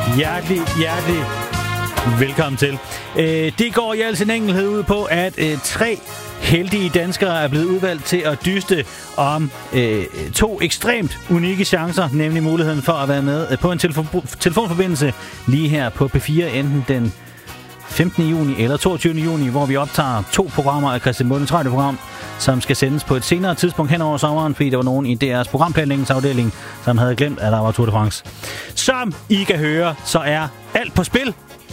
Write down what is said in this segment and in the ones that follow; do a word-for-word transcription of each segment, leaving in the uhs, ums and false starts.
Hjertelig, hjertelig velkommen til. Øh, det går i al sin enkelhed ud på, at øh, tre heldige danskere er blevet udvalgt til at dyste om øh, to ekstremt unikke chancer, nemlig muligheden for at være med øh, på en telefo- telefonforbindelse lige her på P fire, enten den femtende juni eller toogtyvende juni, hvor vi optager to programmer af Christian Mundens radioprogram, som skal sendes på et senere tidspunkt hen over sommeren, fordi der var nogen i D R's programplanlægningsafdeling, som havde glemt, at der var Tour de France. Som I kan høre, så er alt på spil.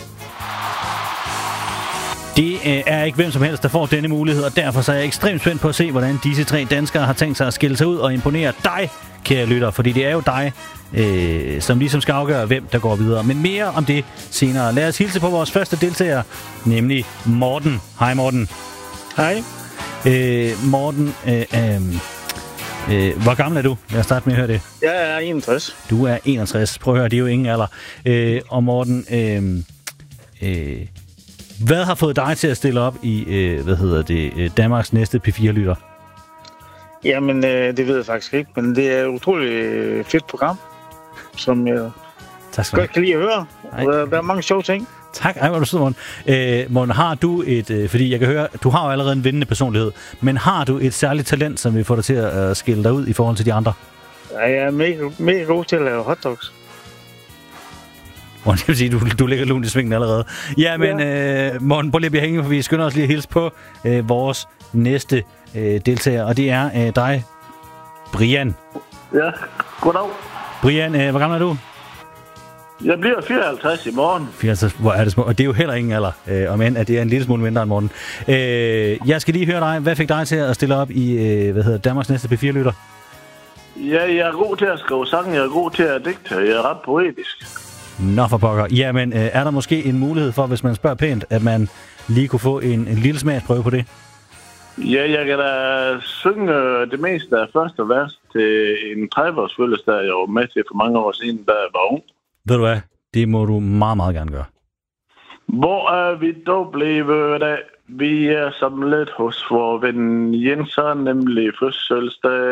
Det øh, er ikke hvem som helst, der får denne mulighed, og derfor så er jeg ekstremt spændt på at se, hvordan disse tre danskere har tænkt sig at skille sig ud og imponere dig, kære lytter, fordi det er jo dig, øh, som ligesom skal afgøre, hvem der går videre. Men mere om det senere. Lad os hilse på vores første deltager, nemlig Morten. Hej Morten. Hej. Øh, Morten, øh, øh, øh, hvor gammel er du? Lad os starte med at høre det. Jeg er enogtres. Du er enogtres. Prøv at høre, det er jo ingen alder. Øh, og Morten, øh, øh, hvad har fået dig til at stille op i, øh, hvad hedder det, Danmarks næste P fire-lytter? Jamen, øh, det ved jeg faktisk ikke, men det er et utroligt fedt program, som jeg tak skal godt kan lide at høre. Der, der er mange sjove ting. Tak. Ej, hvor du sidder, Morten. Øh, Morten, har du et, øh, fordi jeg kan høre, du har jo allerede en vindende personlighed, men har du et særligt talent, som vil få dig til at uh, skille dig ud i forhold til de andre? Ja, jeg er mega, mega god til at lave hotdogs. Morten, jeg vil sige, du, du ligger lunt i svingen allerede. Ja, men ja. Øh, Morten, prøv lige at blive hængende, for vi skynder os lige at hilse på øh, vores næste øh, deltager, og det er øh, dig, Brian. Ja, goddag. Brian, øh, hvor gammel er du? Jeg bliver fireoghalvtreds i morgen. fireoghalvtreds, hvor er det små? Og det er jo heller ingen alder, øh, om end at det er en lille smule mindre end Morten. Øh, jeg skal lige høre dig. Hvad fik dig til at stille op i øh, hvad hedder Danmarks næste P fire-lytter? Ja, jeg er god til at skrive sange, jeg er god til at digte, jeg er ret poetisk. Nå for pokker. Jamen, øh, er der måske en mulighed for, hvis man spørger pænt, at man lige kunne få en, en lille smagsprøve på det? Ja, jeg kan da synge det meste af første vers til en tredive-års fødselsdag, jeg var med til for mange år siden, da jeg var ung. Ved du hvad? Det må du meget, meget gerne gøre. Hvor er vi dog blevet af? Vi er samlet hos vor ven Jens, nemlig fødselsdag.